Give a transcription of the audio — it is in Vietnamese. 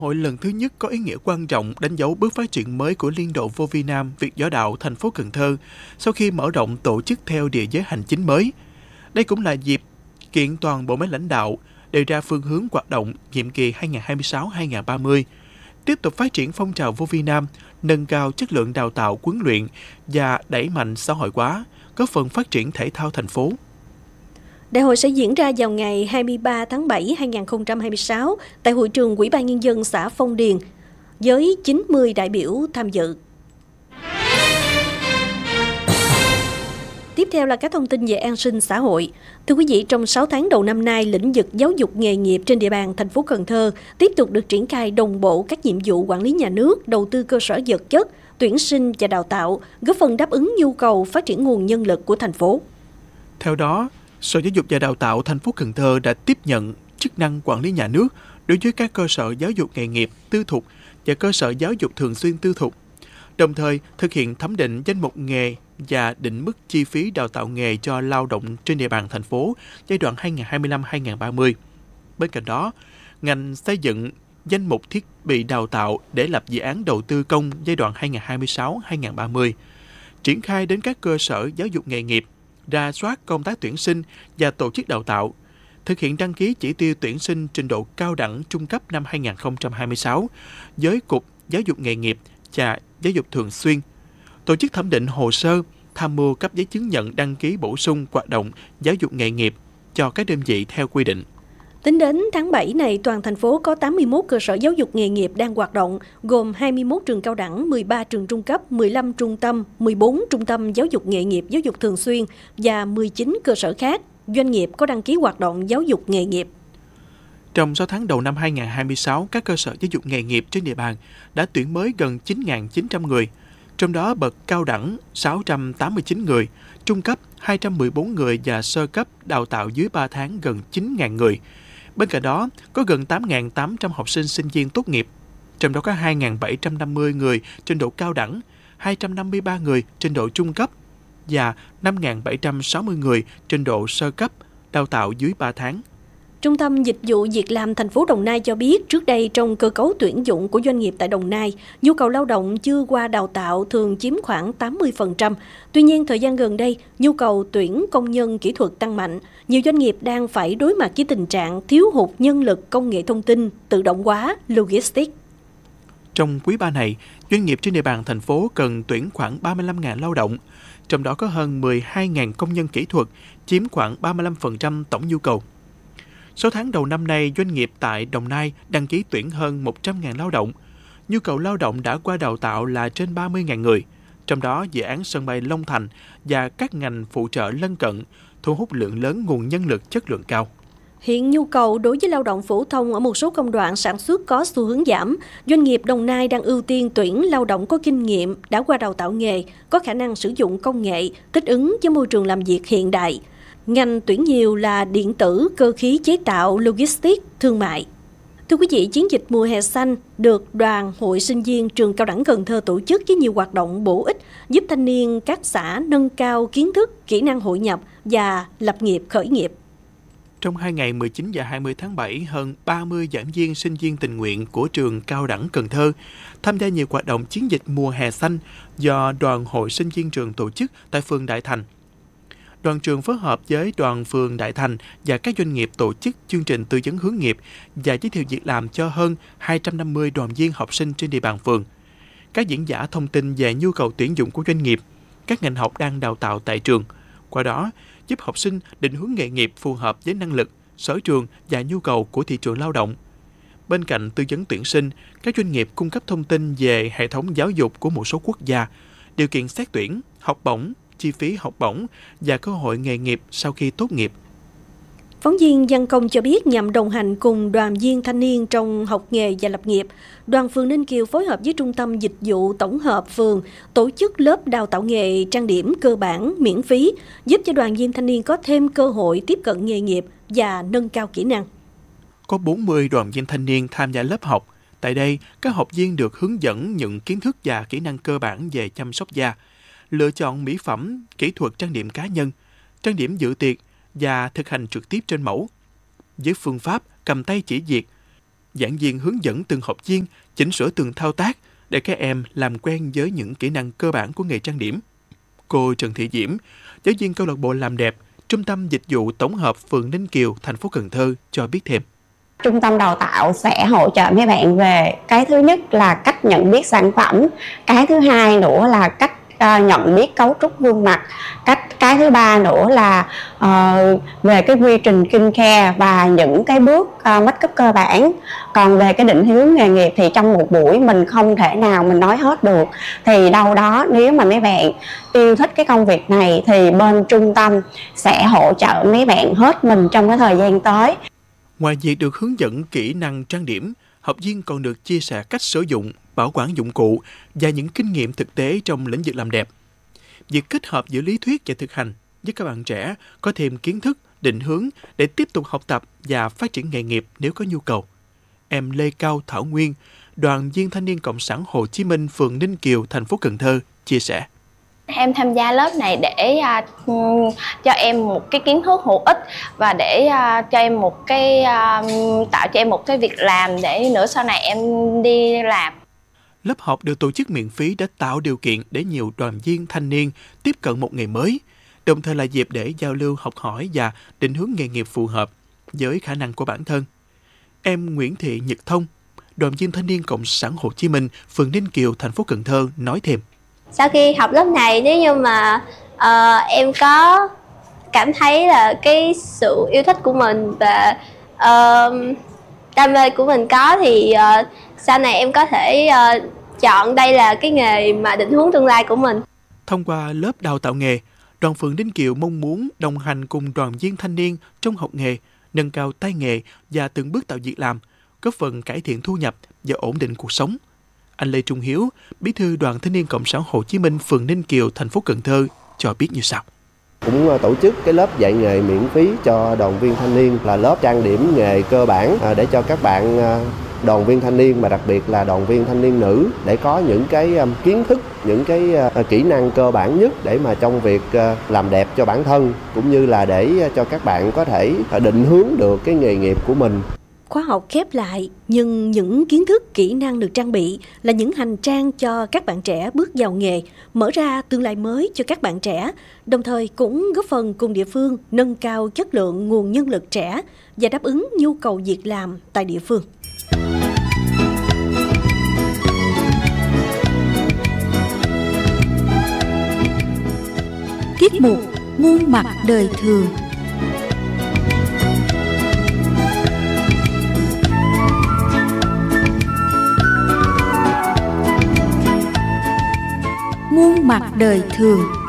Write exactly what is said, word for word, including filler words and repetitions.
Hội lần thứ nhất có ý nghĩa quan trọng đánh dấu bước phát triển mới của Liên đội vô vi Nam Việt Võ Đạo thành phố Cần Thơ sau khi mở rộng tổ chức theo địa giới hành chính mới. Đây cũng là dịp kiện toàn bộ máy lãnh đạo, đề ra phương hướng hoạt động nhiệm kỳ hai nghìn không trăm hai mươi sáu đến hai nghìn không trăm ba mươi, tiếp tục phát triển phong trào vô vi Nam, nâng cao chất lượng đào tạo huấn luyện và đẩy mạnh xã hội hóa, góp phần phát triển thể thao thành phố. Đại hội sẽ diễn ra vào ngày hai mươi ba tháng bảy năm hai nghìn không trăm hai mươi sáu tại hội trường Ủy ban Nhân dân xã Phong Điền với chín mươi đại biểu tham dự. Tiếp theo là các thông tin về an sinh xã hội. Thưa quý vị, trong sáu tháng đầu năm nay, lĩnh vực giáo dục nghề nghiệp trên địa bàn thành phố Cần Thơ tiếp tục được triển khai đồng bộ các nhiệm vụ quản lý nhà nước, đầu tư cơ sở vật chất, tuyển sinh và đào tạo, góp phần đáp ứng nhu cầu phát triển nguồn nhân lực của thành phố. Theo đó, Sở Giáo dục và Đào tạo thành phố Cần Thơ đã tiếp nhận chức năng quản lý nhà nước đối với các cơ sở giáo dục nghề nghiệp tư thục và cơ sở giáo dục thường xuyên tư thục, đồng thời thực hiện thẩm định danh mục nghề và định mức chi phí đào tạo nghề cho lao động trên địa bàn thành phố giai đoạn hai nghìn không trăm hai mươi lăm đến hai nghìn không trăm ba mươi. Bên cạnh đó, ngành xây dựng danh mục thiết bị đào tạo để lập dự án đầu tư công giai đoạn hai nghìn không trăm hai mươi sáu đến hai nghìn không trăm ba mươi, triển khai đến các cơ sở giáo dục nghề nghiệp, rà soát công tác tuyển sinh và tổ chức đào tạo, thực hiện đăng ký chỉ tiêu tuyển sinh trình độ cao đẳng trung cấp năm hai nghìn không trăm hai mươi sáu với Cục Giáo dục nghề nghiệp và Giáo dục thường xuyên, tổ chức thẩm định hồ sơ, tham mưu cấp giấy chứng nhận đăng ký bổ sung hoạt động giáo dục nghề nghiệp cho các đơn vị theo quy định. Tính đến tháng bảy này, toàn thành phố có tám mươi mốt cơ sở giáo dục nghề nghiệp đang hoạt động, gồm hai mươi mốt trường cao đẳng, mười ba trường trung cấp, mười lăm trung tâm, mười bốn trung tâm giáo dục nghề nghiệp giáo dục thường xuyên và mười chín cơ sở khác, doanh nghiệp có đăng ký hoạt động giáo dục nghề nghiệp. Trong sáu tháng đầu năm hai nghìn không trăm hai mươi sáu, các cơ sở giáo dục nghề nghiệp trên địa bàn đã tuyển mới gần chín nghìn chín trăm người, trong đó bậc cao đẳng sáu trăm tám mươi chín người, trung cấp hai trăm mười bốn người và sơ cấp đào tạo dưới ba tháng gần chín nghìn người. Bên cạnh đó, có gần tám nghìn tám trăm học sinh sinh viên tốt nghiệp, trong đó có hai nghìn bảy trăm năm mươi người trên độ cao đẳng, hai trăm năm mươi ba người trên độ trung cấp và năm nghìn bảy trăm sáu mươi người trên độ sơ cấp đào tạo dưới ba tháng. Trung tâm Dịch vụ Việc làm thành phố Đồng Nai cho biết, trước đây trong cơ cấu tuyển dụng của doanh nghiệp tại Đồng Nai, nhu cầu lao động chưa qua đào tạo thường chiếm khoảng tám mươi phần trăm. Tuy nhiên, thời gian gần đây, nhu cầu tuyển công nhân kỹ thuật tăng mạnh. Nhiều doanh nghiệp đang phải đối mặt với tình trạng thiếu hụt nhân lực công nghệ thông tin, tự động hóa, logistics. Trong quý ba này, doanh nghiệp trên địa bàn thành phố cần tuyển khoảng ba mươi lăm nghìn lao động, trong đó có hơn mười hai nghìn công nhân kỹ thuật, chiếm khoảng ba mươi lăm phần trăm tổng nhu cầu. sáu tháng đầu năm nay, doanh nghiệp tại Đồng Nai đăng ký tuyển hơn một trăm nghìn lao động. Nhu cầu lao động đã qua đào tạo là trên ba mươi nghìn người, trong đó dự án sân bay Long Thành và các ngành phụ trợ lân cận thu hút lượng lớn nguồn nhân lực chất lượng cao. Hiện nhu cầu đối với lao động phổ thông ở một số công đoạn sản xuất có xu hướng giảm. Doanh nghiệp Đồng Nai đang ưu tiên tuyển lao động có kinh nghiệm, đã qua đào tạo nghề, có khả năng sử dụng công nghệ, thích ứng với môi trường làm việc hiện đại. Ngành tuyển nhiều là điện tử, cơ khí chế tạo, logistics, thương mại. Thưa quý vị, chiến dịch mùa hè xanh được Đoàn Hội Sinh viên Trường Cao đẳng Cần Thơ tổ chức với nhiều hoạt động bổ ích, giúp thanh niên các xã nâng cao kiến thức, kỹ năng hội nhập và lập nghiệp khởi nghiệp. Trong hai ngày mười chín và hai mươi tháng bảy, hơn ba mươi giảng viên sinh viên tình nguyện của Trường Cao đẳng Cần Thơ tham gia nhiều hoạt động chiến dịch mùa hè xanh do Đoàn Hội Sinh viên trường tổ chức tại phường Đại Thành. Đoàn trường phối hợp với đoàn phường Đại Thành và các doanh nghiệp tổ chức chương trình tư vấn hướng nghiệp và giới thiệu việc làm cho hơn hai trăm năm mươi đoàn viên học sinh trên địa bàn phường. Các diễn giả thông tin về nhu cầu tuyển dụng của doanh nghiệp, các ngành học đang đào tạo tại trường, qua đó giúp học sinh định hướng nghề nghiệp phù hợp với năng lực, sở trường và nhu cầu của thị trường lao động. Bên cạnh tư vấn tuyển sinh, các doanh nghiệp cung cấp thông tin về hệ thống giáo dục của một số quốc gia, điều kiện xét tuyển, học bổng, chi phí học bổng và cơ hội nghề nghiệp sau khi tốt nghiệp. Phóng viên Văn Công cho biết, nhằm đồng hành cùng đoàn viên thanh niên trong học nghề và lập nghiệp, đoàn phường Ninh Kiều phối hợp với Trung tâm Dịch vụ Tổng hợp phường tổ chức lớp đào tạo nghề trang điểm cơ bản miễn phí, giúp cho đoàn viên thanh niên có thêm cơ hội tiếp cận nghề nghiệp và nâng cao kỹ năng. Có bốn mươi đoàn viên thanh niên tham gia lớp học. Tại đây, các học viên được hướng dẫn những kiến thức và kỹ năng cơ bản về chăm sóc da, lựa chọn mỹ phẩm, kỹ thuật trang điểm cá nhân, trang điểm dự tiệc và thực hành trực tiếp trên mẫu. Với phương pháp cầm tay chỉ việc, Giảng viên hướng dẫn từng học viên chỉnh sửa từng thao tác để các em làm quen với những kỹ năng cơ bản của nghề trang điểm. Cô Trần Thị Diễm, giáo viên câu lạc bộ làm đẹp, Trung tâm Dịch vụ Tổng hợp phường Ninh Kiều, thành phố Cần Thơ cho biết thêm. Trung tâm đào tạo sẽ hỗ trợ mấy bạn về cái thứ nhất là cách nhận biết sản phẩm, cái thứ hai nữa là cách uh, nhận biết cấu trúc gương mặt, cách cái thứ ba nữa là uh, về cái quy trình skincare và những cái bước uh, make up cơ bản. Còn về cái định hướng nghề nghiệp thì trong một buổi mình không thể nào mình nói hết được. Thì đâu đó nếu mà mấy bạn yêu thích cái công việc này thì bên trung tâm sẽ hỗ trợ mấy bạn hết mình trong cái thời gian tới. Ngoài việc được hướng dẫn kỹ năng trang điểm, học viên còn được chia sẻ cách sử dụng, bảo quản dụng cụ và những kinh nghiệm thực tế trong lĩnh vực làm đẹp. Việc kết hợp giữa lý thuyết và thực hành giúp các bạn trẻ có thêm kiến thức, định hướng để tiếp tục học tập và phát triển nghề nghiệp nếu có nhu cầu. Em Lê Cao Thảo Nguyên, đoàn viên thanh niên Cộng sản Hồ Chí Minh, phường Ninh Kiều, thành phố Cần Thơ chia sẻ. Em tham gia lớp này để uh, cho em một cái kiến thức hữu ích và để uh, cho em một cái uh, tạo cho em một cái việc làm để nữa sau này em đi làm. Lớp học được tổ chức miễn phí đã tạo điều kiện để nhiều đoàn viên thanh niên tiếp cận một nghề mới, đồng thời là dịp để giao lưu học hỏi và định hướng nghề nghiệp phù hợp với khả năng của bản thân. Em Nguyễn Thị Nhật Thông, đoàn viên thanh niên Cộng sản Hồ Chí Minh, phường Ninh Kiều, thành phố Cần Thơ nói thêm. Sau khi học lớp này, nếu như mà uh, em có cảm thấy là cái sự yêu thích của mình và uh, đam mê của mình có thì uh, sau này em có thể uh, chọn đây là cái nghề mà định hướng tương lai của mình. Thông qua lớp đào tạo nghề, đoàn phường Ninh Kiều mong muốn đồng hành cùng đoàn viên thanh niên trong học nghề, nâng cao tay nghề và từng bước tạo việc làm, góp phần cải thiện thu nhập và ổn định cuộc sống. Anh Lê Trung Hiếu, bí thư đoàn thanh niên Cộng sản Hồ Chí Minh, phường Ninh Kiều, thành phố Cần Thơ cho biết như sau. Cũng tổ chức cái lớp dạy nghề miễn phí cho đoàn viên thanh niên là lớp trang điểm nghề cơ bản để cho các bạn đoàn viên thanh niên mà đặc biệt là đoàn viên thanh niên nữ để có những cái kiến thức, những cái kỹ năng cơ bản nhất để mà trong việc làm đẹp cho bản thân cũng như là để cho các bạn có thể định hướng được cái nghề nghiệp của mình. Khóa học khép lại, nhưng những kiến thức, kỹ năng được trang bị là những hành trang cho các bạn trẻ bước vào nghề, mở ra tương lai mới cho các bạn trẻ, đồng thời cũng góp phần cùng địa phương nâng cao chất lượng nguồn nhân lực trẻ và đáp ứng nhu cầu việc làm tại địa phương. Tiết mục Muôn mặt đời thường. Muôn mặt đời thường.